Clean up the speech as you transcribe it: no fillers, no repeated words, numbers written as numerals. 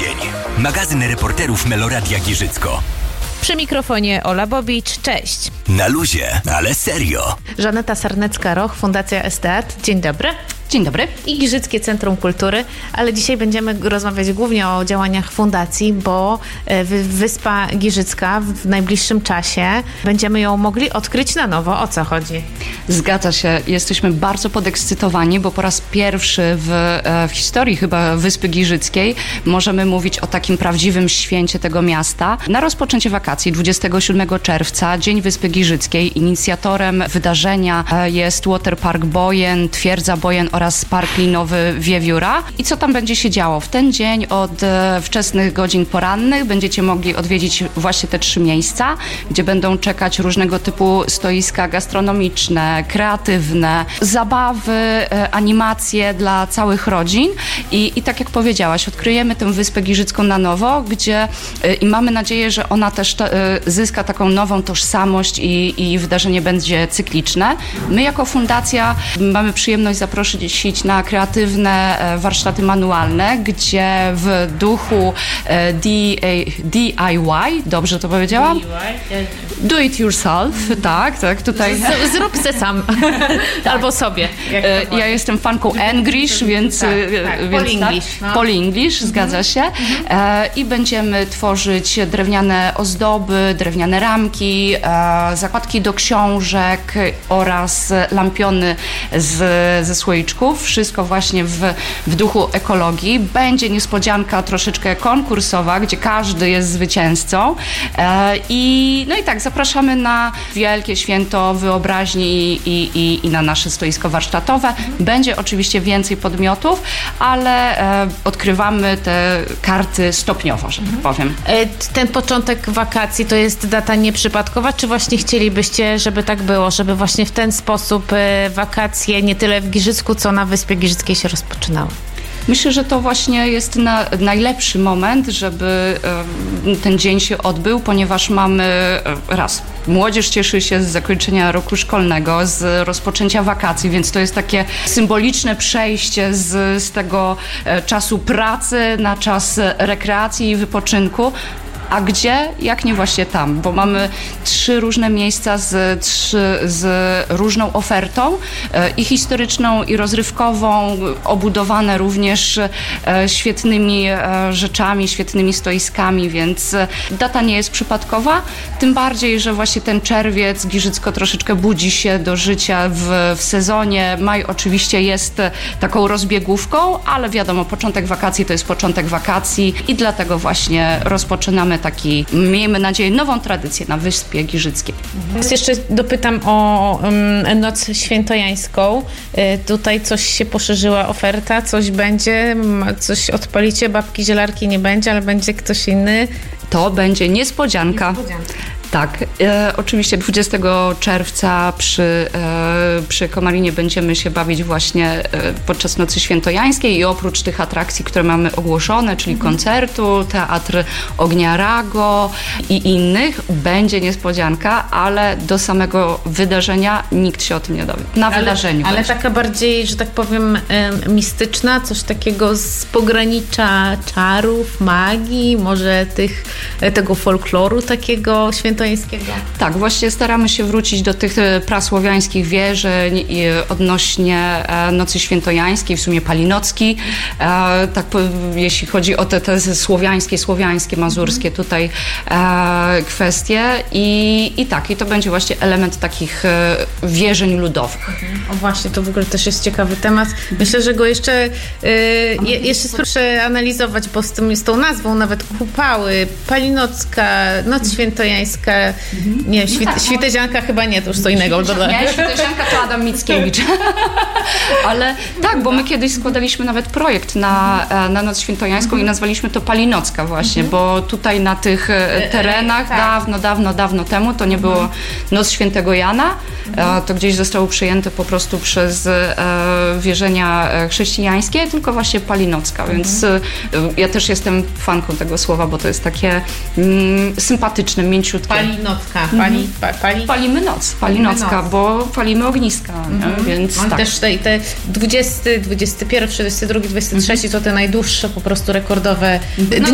Tydzień. Magazyn reporterów Meloradia Giżycko. Przy mikrofonie Ola Bobicz, cześć. Na luzie, ale serio. Żaneta Sarnecka-Roch, Fundacja Esteat. Dzień dobry. Dzień dobry. I Giżyckie Centrum Kultury, ale dzisiaj będziemy rozmawiać głównie o działaniach fundacji, bo Wyspa Giżycka w najbliższym czasie będziemy ją mogli odkryć na nowo. O co chodzi? Zgadza się. Jesteśmy bardzo podekscytowani, bo po raz pierwszy w historii chyba Wyspy Giżyckiej możemy mówić o takim prawdziwym święcie tego miasta. Na rozpoczęcie wakacji 27 czerwca, Dzień Wyspy Giżyckiej. Inicjatorem wydarzenia jest Waterpark Bojen, Twierdza Bojen oraz Park Linowy Wiewióra. I co tam będzie się działo? W ten dzień od wczesnych godzin porannych będziecie mogli odwiedzić właśnie te 3 miejsca, gdzie będą czekać różnego typu stoiska gastronomiczne, kreatywne, zabawy, animacje dla całych rodzin. I tak jak powiedziałaś, odkryjemy tę Wyspę Giżycką na nowo, gdzie i mamy nadzieję, że ona też zyska taką nową tożsamość i wydarzenie będzie cykliczne. My jako fundacja mamy przyjemność zaprosić na kreatywne warsztaty manualne, gdzie w duchu DIY, dobrze to powiedziałam? Do it yourself, tak, tutaj. Zrób se sam. Albo sobie. Ja jestem fanką English, więc Polinglish. Polinglish, zgadza się. I będziemy tworzyć drewniane ozdoby, drewniane ramki, zakładki do książek oraz lampiony ze słoiczków. Wszystko właśnie w duchu ekologii. Będzie niespodzianka troszeczkę konkursowa, gdzie każdy jest zwycięzcą. I tak, zapraszamy na wielkie święto wyobraźni i na nasze stoisko warsztatowe. Będzie oczywiście więcej podmiotów, ale odkrywamy te karty stopniowo, że tak powiem. Ten początek wakacji to jest data nieprzypadkowa, czy właśnie chcielibyście, żeby tak było, żeby właśnie w ten sposób wakacje nie tyle w Giżycku, co na Wyspie Giżyckiej się rozpoczynały? Myślę, że to właśnie jest najlepszy moment, żeby ten dzień się odbył, ponieważ mamy młodzież cieszy się z zakończenia roku szkolnego, z rozpoczęcia wakacji, więc to jest takie symboliczne przejście z tego czasu pracy na czas rekreacji i wypoczynku. A gdzie? Jak nie właśnie tam, bo mamy 3 różne miejsca z różną ofertą i historyczną, i rozrywkową, obudowane również świetnymi rzeczami, świetnymi stoiskami, więc data nie jest przypadkowa, tym bardziej, że właśnie ten czerwiec Giżycko troszeczkę budzi się do życia w sezonie. Maj oczywiście jest taką rozbiegówką, ale wiadomo, początek wakacji to jest początek wakacji i dlatego właśnie rozpoczynamy taki, miejmy nadzieję, nową tradycję na Wyspie Giżyckiej. Jeszcze dopytam o Noc Świętojańską. Tutaj coś się poszerzyła oferta, coś będzie, coś odpalicie, babki zielarki nie będzie, ale będzie ktoś inny. To będzie niespodzianka. Tak, oczywiście 20 czerwca przy Komarinie będziemy się bawić właśnie podczas Nocy Świętojańskiej i oprócz tych atrakcji, które mamy ogłoszone, czyli koncertu, teatr Ognia Rago i innych, będzie niespodzianka, ale do samego wydarzenia nikt się o tym nie dowie. Wydarzeniu. Ale taka bardziej, że tak powiem, mistyczna, coś takiego z pogranicza czarów, magii, może tego folkloru takiego świętojańskiego. Tak, właśnie staramy się wrócić do tych prasłowiańskich wierzeń odnośnie Nocy Świętojańskiej, w sumie Palinocki, tak jeśli chodzi o te słowiańskie, mazurskie tutaj kwestie i to będzie właśnie element takich wierzeń ludowych. O właśnie, to w ogóle też jest ciekawy temat. Myślę, że go jeszcze przeanalizować, bo z tą nazwą nawet kupały, Palinocka, Noc Świętojańska, nie, Świtezianka chyba nie, to już co innego. Nie, Świtezianka to Adam Mickiewicz. Ale tak, bo my kiedyś składaliśmy nawet projekt na Noc Świętojańską i nazwaliśmy to Palinocka właśnie, bo tutaj na tych terenach dawno temu to nie było Noc Świętego Jana, to gdzieś zostało przejęte po prostu przez wierzenia chrześcijańskie, tylko właśnie Palinocka, więc ja też jestem fanką tego słowa, bo to jest takie sympatyczne, mięciutkie. Palinocka. Palimy noc, palinocka, bo palimy ogniska, więc tak. Też te 20, 21, 22, 23 to te najdłuższe po prostu rekordowe dni